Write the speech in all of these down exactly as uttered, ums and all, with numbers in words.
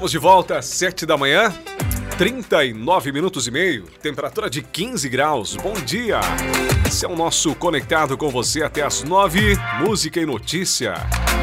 Estamos de volta às sete da manhã, trinta e nove minutos e meio, temperatura de quinze graus. Bom dia! Esse é o nosso Conectado com você até às nove, música e notícia.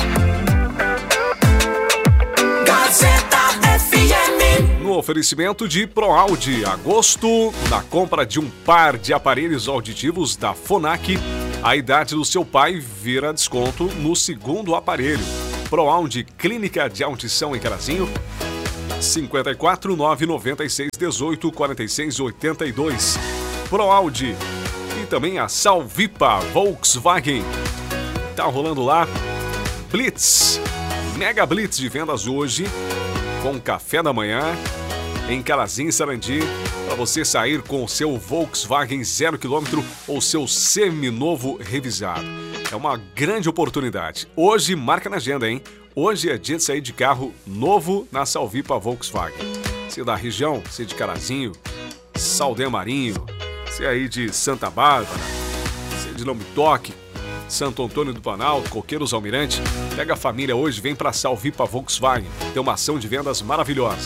Gazeta F M. No oferecimento de ProAudio, agosto, na compra de um par de aparelhos auditivos da Fonac, a idade do seu pai vira desconto no segundo aparelho. ProAudio, clínica de audição em Carazinho, cinco quatro nove nove seis um oito quatro seis oito dois. ProAudio e também a Salvipa Volkswagen. Tá rolando lá Blitz, Mega Blitz de vendas hoje, com café da manhã em Carazinho e Sarandi, para você sair com o seu Volkswagen zero quilômetro ou seu seminovo revisado. É uma grande oportunidade. Hoje, marca na agenda, hein? Hoje é dia de sair de carro novo na Salvipa Volkswagen. Se é da região, se é de Carazinho, Saldanha Marinho, se é aí de Santa Bárbara, se é de Nome Toque, Santo Antônio do Planalto, Coqueiros Almirante, pega a família hoje, vem para Salvipa Volkswagen. Tem uma ação de vendas maravilhosa.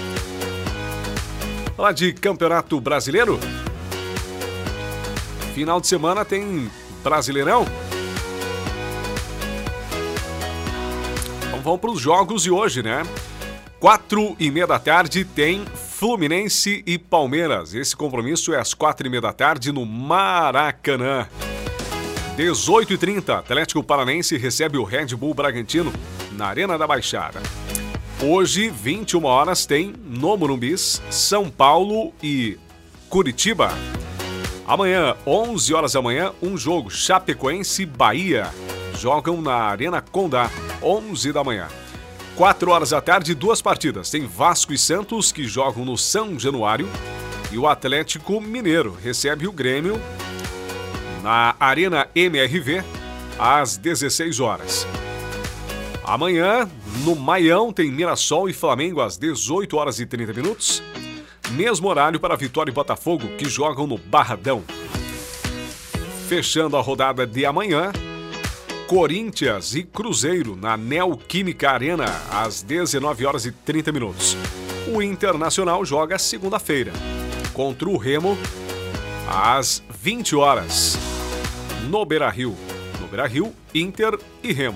Falar de Campeonato Brasileiro? Final de semana tem Brasileirão? Então vamos para os jogos de hoje, né? Quatro e meia da tarde tem Fluminense e Palmeiras. Esse compromisso é às quatro e meia da tarde no Maracanã. dezoito e trinta, Atlético Paranaense recebe o Red Bull Bragantino na Arena da Baixada. Hoje, vinte e uma horas, tem no Morumbis, São Paulo e Curitiba. Amanhã, onze horas da manhã, um jogo, Chapecoense e Bahia. Jogam na Arena Condá, onze da manhã. quatro horas da tarde, duas partidas. Tem Vasco e Santos, que jogam no São Januário. E o Atlético Mineiro recebe o Grêmio na Arena M R V, às dezesseis horas. Amanhã, no Maião, tem Mirassol e Flamengo às dezoito horas e trinta minutos. Mesmo horário para Vitória e Botafogo, que jogam no Barradão. Fechando a rodada de amanhã, Corinthians e Cruzeiro na Neoquímica Arena às dezenove horas e trinta minutos. O Internacional joga segunda-feira contra o Remo às vinte horas no Beira-Rio. No Beira-Rio, Inter e Remo.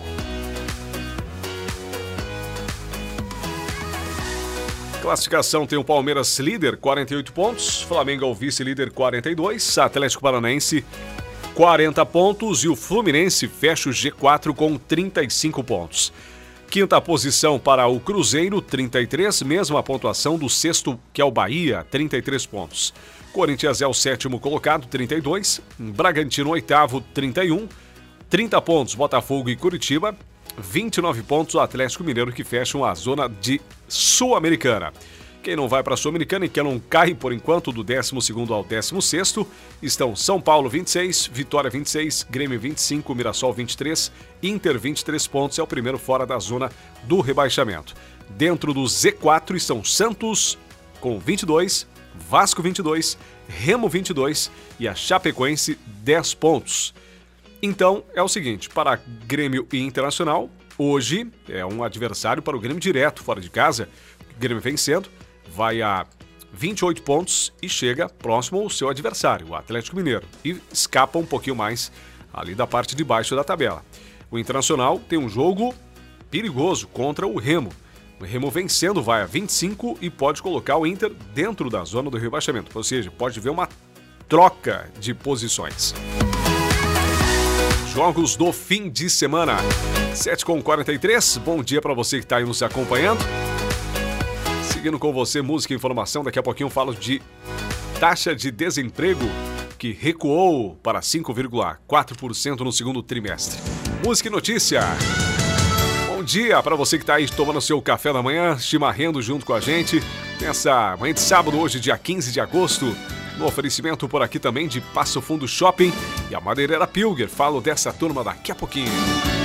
Classificação tem o Palmeiras líder, quarenta e oito pontos. Flamengo é o vice-líder, quarenta e dois. Atlético Paranaense, quarenta pontos. E o Fluminense fecha o G quatro com trinta e cinco pontos. Quinta posição para o Cruzeiro, trinta e três. Mesma pontuação do sexto, que é o Bahia, trinta e três pontos. Corinthians é o sétimo colocado, trinta e dois. Bragantino, oitavo, trinta e um. trinta pontos, Botafogo e Curitiba. vinte e nove pontos, o Atlético Mineiro, que fecham a zona de Sul-Americana. Quem não vai para a Sul-Americana e que não cai, por enquanto, do décimo segundo ao décimo sexto, estão São Paulo, vinte e seis, Vitória, vinte e seis, Grêmio, vinte e cinco, Mirassol, vinte e três, Inter, vinte e três pontos, é o primeiro fora da zona do rebaixamento. Dentro do Z quatro estão Santos, com vinte e dois, Vasco, vinte e dois, Remo, vinte e dois e a Chapecoense, dez pontos. Então, é o seguinte, para Grêmio e Internacional, hoje é um adversário para o Grêmio direto, fora de casa. O Grêmio vencendo, vai a vinte e oito pontos e chega próximo ao seu adversário, o Atlético Mineiro, e escapa um pouquinho mais ali da parte de baixo da tabela. O Internacional tem um jogo perigoso contra o Remo. O Remo vencendo vai a vinte e cinco e pode colocar o Inter dentro da zona do rebaixamento, ou seja, pode ver uma troca de posições. Jogos do fim de semana, sete e quarenta e três, bom dia para você que está aí nos acompanhando. Seguindo com você, música e informação, daqui a pouquinho eu falo de taxa de desemprego que recuou para cinco vírgula quatro por cento no segundo trimestre. Música e notícia. Bom dia para você que está aí tomando seu café da manhã, chimarrendo junto com a gente, nessa manhã de sábado, hoje dia quinze de agosto. No oferecimento por aqui também de Passo Fundo Shopping e a Madeireira Pilger. Falo dessa turma daqui a pouquinho.